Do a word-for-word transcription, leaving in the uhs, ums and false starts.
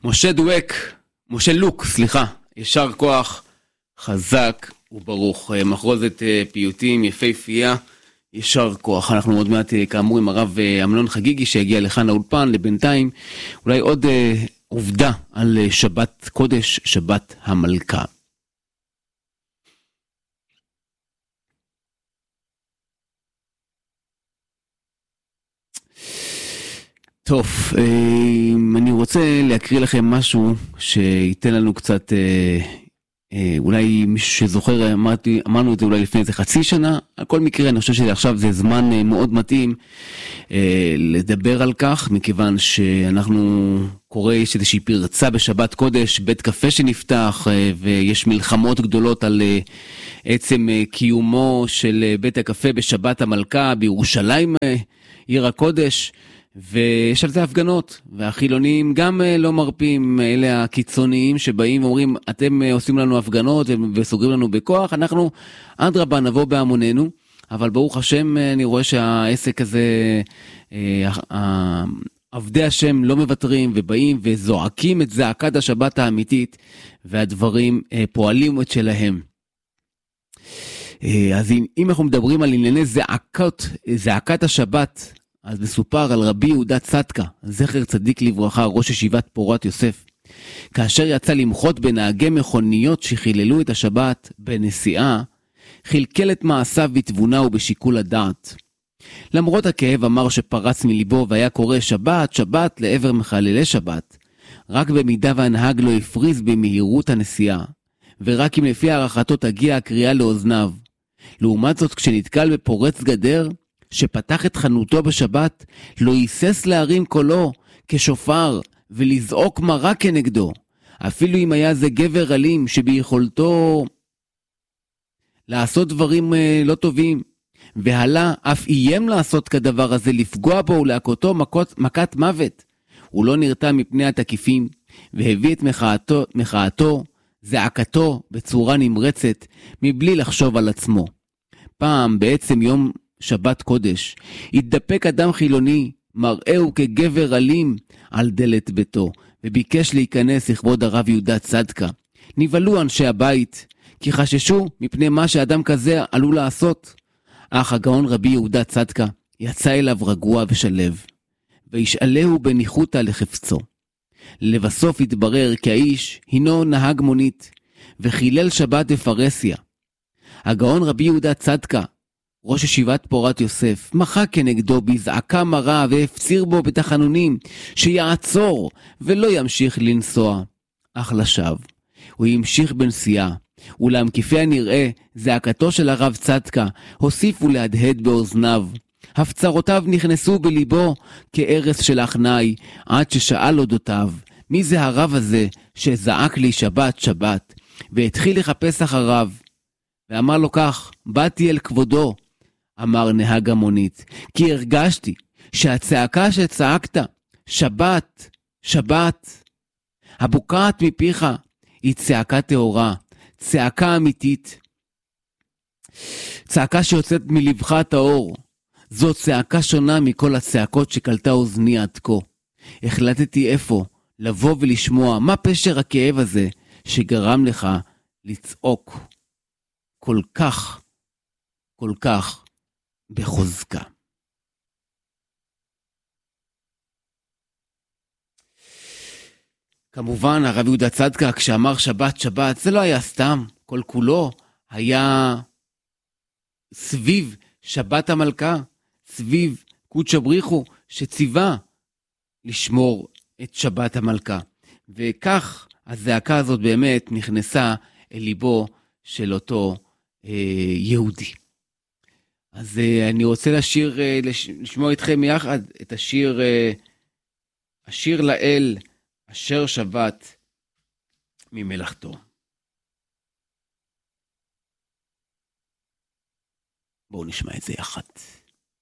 משה דואק, משה לוק, סליחה, ישר כוח, חזק וברוך. מחרוזת פיוטים יפהפייה, ישר כוח. אנחנו עוד מעט כאמור עם הרב אמנון חגיגי שהגיע לכאן לאולפן. לבינתיים אולי עוד עובדה על שבת קודש, שבת המלכה. טוב, אני רוצה להקריא לכם משהו שייתן לנו קצת, אולי מישהו שזוכר, אמרתי, אמרנו את זה אולי לפני איזה חצי שנה. על כל מקרה אני חושב שעכשיו זה זמן מאוד מתאים לדבר על כך, מכיוון שאנחנו קורא, יש איזושהי פרצה בשבת קודש, בית קפה שנפתח, ויש מלחמות גדולות על עצם קיומו של בית הקפה בשבת המלכה בירושלים, עיר הקודש. ויש על זה הפגנות, והחילונים גם לא מרפים, אלה הקיצוניים שבאים ואומרים, אתם עושים לנו הפגנות וסוגרים לנו בכוח, אנחנו עד רבה נבוא בהמוננו, אבל ברוך השם אני רואה שהעסק הזה, עבדי השם לא מבטרים ובאים וזועקים את זעקת השבת האמיתית, והדברים פועלים את שלהם. אז אם אנחנו מדברים על ענייני זעקות, זעקת השבת, אז מסופר על רבי יהודה צדקה, זכר צדיק לברכה, ראש ישיבת פורת יוסף, כאשר יצא למחות בנהגי מכוניות שחיללו את השבת בנסיעה, חלקל את מעשיו בתבונה ובשיקול הדעת. למרות הכאב אמר שפרץ מליבו והיה קורא שבת שבת לעבר מחללי שבת, רק במידה והנהג לא הפריז במהירות הנסיעה, ורק אם לפי הערכתו תגיע הקריאה לאוזניו. לעומת זאת, כשנתקל בפורץ גדר, שפתח את חנותו בשבת, לא ייסס להרים קולו כשופר ולזעוק מרה כנגדו, אפילו אם היה זה גבר אלים שביכולתו לעשות דברים לא טובים, והלה אף איים לעשות כדבר הזה, לפגוע בו ולהכותו מכות, מכת מוות. הוא לא נרתע מפני התקיפים, והביא את מחאתו, מחאתו, זעקתו בצורה נמרצת, מבלי לחשוב על עצמו. פעם בעצם יום שבת קודש, התדפק אדם חילוני, מראהו כגבר אלים על דלת ביתו, וביקש להיכנס לכבוד הרב יהודה צדקה. נבהלו אנשי הבית, כי חששו מפני מה שאדם כזה עלול לעשות. אך הגאון רבי יהודה צדקה יצא אליו רגוע ושלב, וישאלהו בניחותא לחפצו. לבסוף התברר כי האיש הינו נהג מונית, וחילל שבת בפרהסיה. הגאון רבי יהודה צדקה, ראש ישיבת פורת יוסף, מחה כנגדו בזעקה מרה והפציר בו בתחנונים שיעצור ולא ימשיך לנסוע. אך לשווא, הוא ימשיך בנסיעה, אולם כפי הנראה זעקתו של הרב צדקה הוסיפו להדהד באוזניו. הפצרותיו נכנסו בליבו כארס של אחנאי, עד ששאל אודותיו, מי זה הרב הזה שזעק לי שבת שבת? והתחיל לחפש אחריו, ואמר לו כך, באתי אל כבודו, אמר נהג המונית, כי הרגשתי שהצעקה שצעקת, שבת, שבת, הבוקעת מפיך, היא צעקה טהורה, צעקה אמיתית, צעקה שיוצאת מלבך הטהור. זו צעקה שונה מכל הצעקות שקלטה אוזני עד כה. החלטתי איפה לבוא ולשמוע מה פשר הכאב הזה שגרם לך לצעוק כל כך, כל כך בחוזקה. כמובן הרב יהודה צדקה כשאמר שבת שבת זה לא היה סתם, כל כולו היה סביב שבת המלכה, סביב קודשא בריחו שציווה לשמור את שבת המלכה. וכך הזעקה הזאת באמת נכנסה אל ליבו של אותו אה, יהודי. אז אה, אני רוצה לשיר, אה, לש, לשמוע איתכם יחד את השיר, אה, השיר לאל אשר שבת ממלאכתו. בואו נשמע את זה יחד.